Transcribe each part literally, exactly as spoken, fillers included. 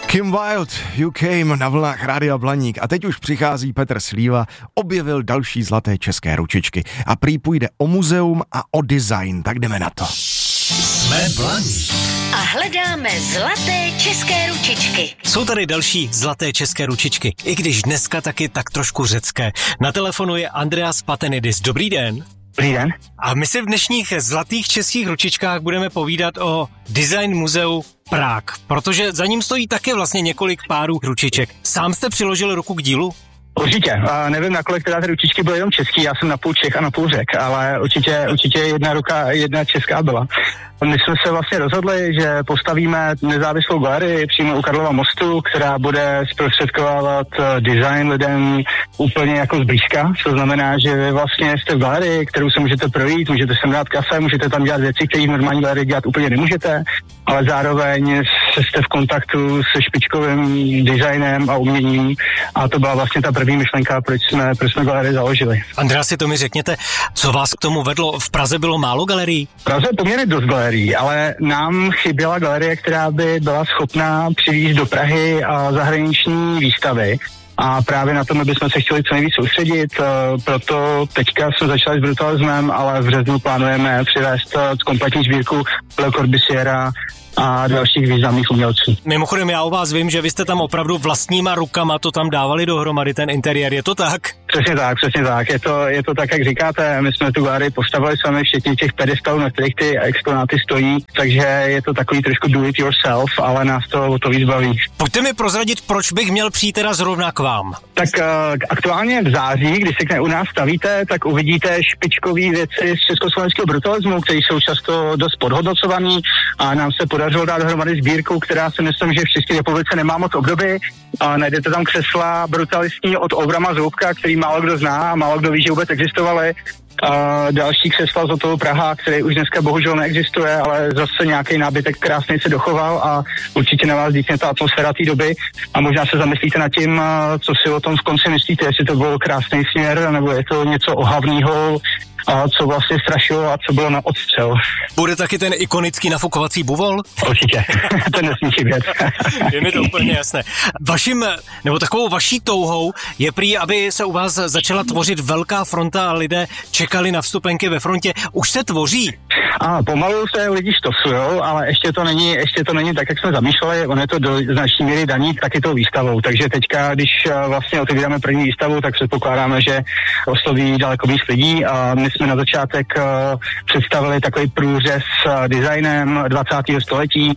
Kim Wilde, You Came na vlnách Rádia Blaník a teď už přichází Petr Slíva, objevil další zlaté české ručičky a prý půjde o muzeum a o design, tak jdeme na to. Jsme Blaník. A hledáme zlaté české ručičky. Jsou tady další zlaté české ručičky, i když dneska taky tak trošku řecké. Na telefonu je Andreas Patenidis. Dobrý den. Dobrý den. A my si v dnešních zlatých českých ručičkách budeme povídat o Design muzeu Prague, protože za ním stojí také vlastně několik párů ručiček. Sám jste přiložil ruku k dílu? Určitě. A nevím, nakolik teda ty ručičky byly jenom český, já jsem na půl Čech a na půl Řek, ale určitě, určitě jedna ruka, jedna česká byla. My jsme se vlastně rozhodli, že postavíme nezávislou galerii přímo u Karlova mostu, která bude zprostředkovávat design lidem úplně jako zblízka, co znamená, že vy vlastně jste v galerii, kterou se můžete projít, můžete sem dát kafe, můžete tam dělat věci, které v normální galerii dělat úplně nemůžete, ale zároveň jste v kontaktu se špičkovým designem a uměním a to byla vlastně ta první myšlenka, proč jsme, proč jsme galerii založili. Andrea, si to mi řekněte, co vás k tomu vedlo? V Praze bylo málo galerií? V Praze poměrně dost galerií, ale nám chyběla galerie, která by byla schopná přivést do Prahy a zahraniční výstavy. A právě na tom bychom se chtěli co nejvíc soustředit, proto teďka jsme začali s brutalismem, ale v březnu plánujeme přivést kompletní sbírku Le Corbusiera a dalších významných umělců. Mimochodem, já o vás vím, že vy jste tam opravdu vlastníma rukama to tam dávali dohromady, ten interiér, je to tak? Přesně tak, přesně tak, je to, je to tak, jak říkáte, my jsme tu galerii postavili sami, včetně těch pedestalů, na kterých ty exponáty stojí, takže je to takový trošku do it yourself, ale nás to o to víc baví. Pojďte mi prozradit, proč bych měl přijít teda zrovna k vám? Tak uh, aktuálně v září, když se u nás stavíte, tak uvidíte špičkové věci z československého brutalismu, které jsou často dost podhodnocovaný a nám se podařilo dát dohromady sbírku, která si myslím, že v České republice nemá moc obdoby. A najdete tam křesla brutalistní od Obrama Zoubka, který málo kdo zná a málo kdo ví, že vůbec existovaly. A další křesla z Hotovu Praha, který už dneska bohužel neexistuje, ale zase nějaký nábytek krásný se dochoval a určitě na vás díkne ta atmosféra té doby a možná se zamyslíte nad tím, co si o tom v konci myslíte, jestli to byl krásný směr, nebo je to něco ohavného, a co vlastně strašilo a co bylo na odstřel. Bude taky ten ikonický nafukovací buvol? Určitě, ten nesmí chybět. Je mi to úplně jasné. Vaším, nebo takovou vaší touhou je prý, aby se u vás začala tvořit velká fronta a lidé čekali na vstupenky ve frontě. Už se tvoří? A pomalu se lidi štosujou, ale ještě to není, ještě to není tak, jak jsme zamýšleli. On je to do značné míry daní taky tou výstavou. Takže teďka, když vlastně otevíráme první výstavu, tak předpokládáme, že osloví daleko víc lidí. A my jsme na začátek představili takový průřez s designem dvacátého století.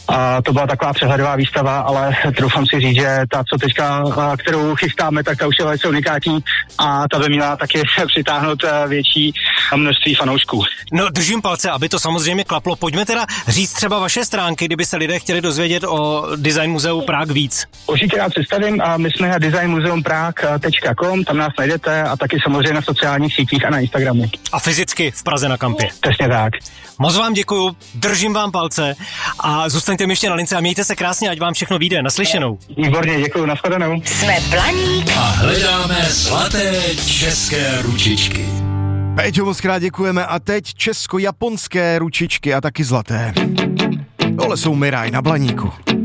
A to byla taková přehledová výstava, ale troufám si říct, že ta, co teďka, kterou chystáme, tak ta už je velice unikátní a ta by měla taky přitáhnout větší množství fanoušků. No, držím palce, aby to samozřejmě klaplo. Pojďme teda říct třeba vaše stránky, kdyby se lidé chtěli dozvědět o Design muzeu Prague víc. Určitě rád představím a my jsme na design muzeum prague tečka com, tam nás najdete a taky samozřejmě na sociálních sítích a na Instagramu. A fyzicky v Praze na kampě. Přesně tak. Moc vám děkuju, držím vám palce a zůstaňte mi ještě na lince a mějte se krásně, ať vám všechno vyjde. Naslyšenou. Výborně, děkuju, nashledanou. Jsme Blaník a hledáme zlaté české ručičky. Péťo, moc krát děkujeme a teď česko-japonské ručičky a taky zlaté. Tohle jsou Mirai na Blaníku.